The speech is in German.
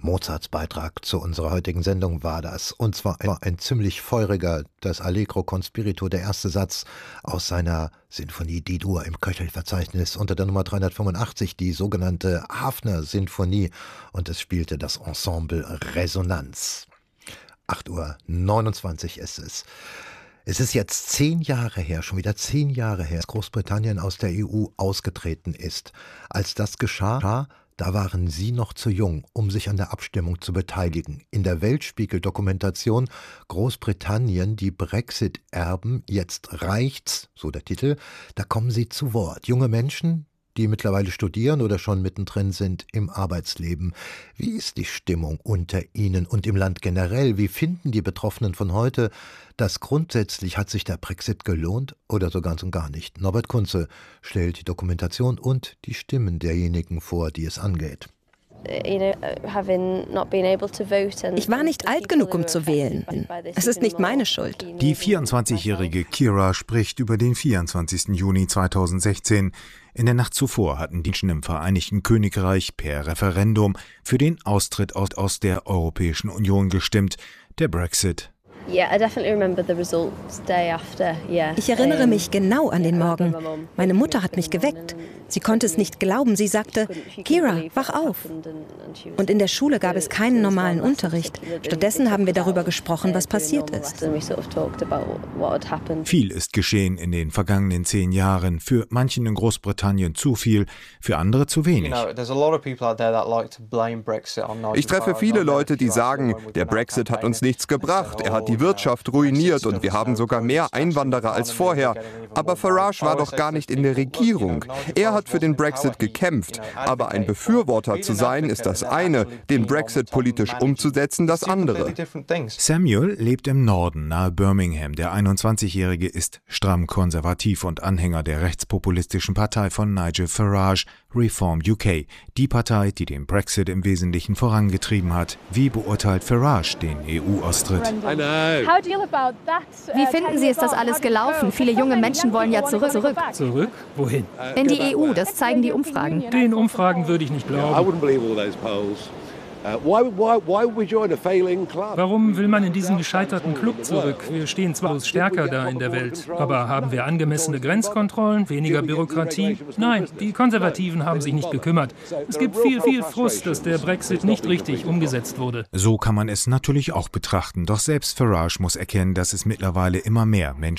Mozarts Beitrag zu unserer heutigen Sendung war das. Und zwar ein ziemlich feuriger, das Allegro con Spirito, der erste Satz aus seiner Sinfonie D-Dur im Köchelverzeichnis unter der Nummer 385, die sogenannte Hafner-Sinfonie. Und es spielte das Ensemble Resonanz. 8:29 Uhr ist es. Es ist jetzt 10 Jahre her, schon wieder 10 Jahre her, dass Großbritannien aus der EU ausgetreten ist. Als das geschah, da waren Sie noch zu jung, um sich an der Abstimmung zu beteiligen. In der Weltspiegel-Dokumentation Großbritannien, die Brexit-Erben, jetzt reicht's, so der Titel, da kommen Sie zu Wort. Junge Menschen, die mittlerweile studieren oder schon mittendrin sind im Arbeitsleben. Wie ist die Stimmung unter Ihnen und im Land generell? Wie finden die Betroffenen von heute, dass grundsätzlich hat sich der Brexit gelohnt oder so ganz und gar nicht? Norbert Kunze stellt die Dokumentation und die Stimmen derjenigen vor, die es angeht. Ich war nicht alt genug, um zu wählen. Es ist nicht meine Schuld. Die 24-jährige Kira spricht über den 24. Juni 2016. In der Nacht zuvor hatten die Menschen im Vereinigten Königreich per Referendum für den Austritt aus der Europäischen Union gestimmt, der Brexit. Ich erinnere mich genau an den Morgen. Meine Mutter hat mich geweckt. Sie konnte es nicht glauben. Sie sagte, Kira, wach auf. Und in der Schule gab es keinen normalen Unterricht. Stattdessen haben wir darüber gesprochen, was passiert ist. Viel ist geschehen in den vergangenen 10 Jahren. Für manchen in Großbritannien zu viel, für andere zu wenig. Ich treffe viele Leute, die sagen, der Brexit hat uns nichts gebracht. Er hat die Wirtschaft ruiniert und wir haben sogar mehr Einwanderer als vorher. Aber Farage war doch gar nicht in der Regierung. Er hat für den Brexit gekämpft. Aber ein Befürworter zu sein, ist das eine, den Brexit politisch umzusetzen, das andere. Samuel lebt im Norden, nahe Birmingham. Der 21-Jährige ist stramm konservativ und Anhänger der rechtspopulistischen Partei von Nigel Farage, Reform UK, die Partei, die den Brexit im Wesentlichen vorangetrieben hat. Wie beurteilt Farage den EU-Austritt? Wie finden Sie, ist das alles gelaufen? Viele junge Menschen wollen ja zurück. Zurück? Wohin? In die EU, das zeigen die Umfragen. Den Umfragen würde ich nicht glauben. Warum will man in diesen gescheiterten Club zurück? Wir stehen zwar stärker da in der Welt, aber haben wir angemessene Grenzkontrollen, weniger Bürokratie? Nein, die Konservativen haben sich nicht gekümmert. Es gibt viel Frust, dass der Brexit nicht richtig umgesetzt wurde. So kann man es natürlich auch betrachten. Doch selbst Farage muss erkennen, dass es mittlerweile immer mehr Menschen